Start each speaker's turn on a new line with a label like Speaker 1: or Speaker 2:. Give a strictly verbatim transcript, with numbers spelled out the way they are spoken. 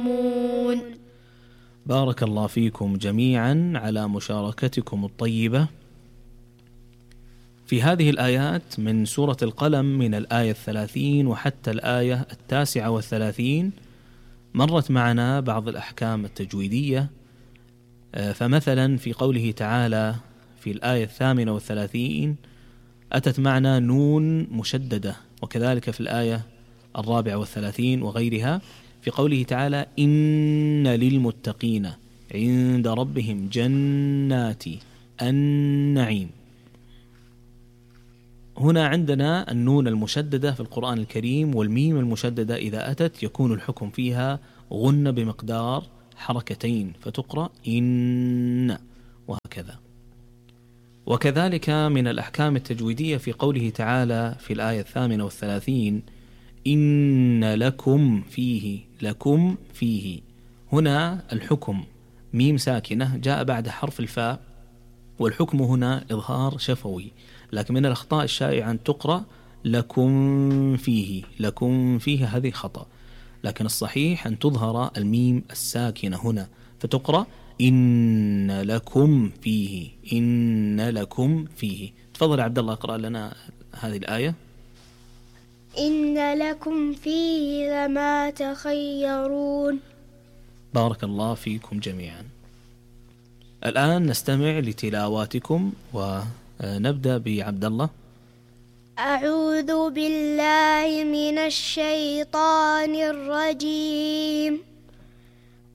Speaker 1: بارك الله فيكم جميعا على مشاركتكم الطيبة في هذه الآيات من سورة القلم من الآية الثلاثين وحتى الآية التاسعة والثلاثين. مرت معنا بعض الأحكام التجويدية، فمثلا في قوله تعالى في الآية الثامنة والثلاثين أتت معنا نون مشددة، وكذلك في الآية الرابعة والثلاثين وغيرها في قوله تعالى إن للمتقين عند ربهم جنات النعيم. هنا عندنا النون المشددة في القرآن الكريم والميم المشددة إذا أتت يكون الحكم فيها غنة بمقدار حركتين فتقرأ إن، وهكذا. وكذلك من الأحكام التجويدية في قوله تعالى في الآية الثامنة والثلاثين إن لكم فيه لكم فيه، هنا الحكم ميم ساكنة جاء بعد حرف الفاء، والحكم هنا إظهار شفوي، لكن من الأخطاء الشائعة أن تقرأ لكم فيه لكم فيه، هذه خطأ، لكن الصحيح أن تظهر الميم الساكنة هنا فتقرأ إن لكم فيه إن لكم فيه. تفضل عبد الله اقرأ لنا هذه الآية.
Speaker 2: إن لكم فيه لما تخيرون.
Speaker 1: بارك الله فيكم جميعا. الآن نستمع لتلاواتكم ونبدأ بعبد الله.
Speaker 2: أعوذ بالله من الشيطان الرجيم.